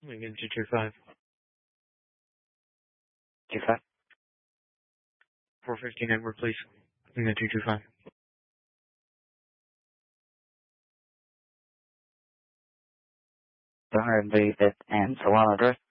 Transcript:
Again, 225. 25. 450 network, please. Again, 225. The 135th and Solano Drive.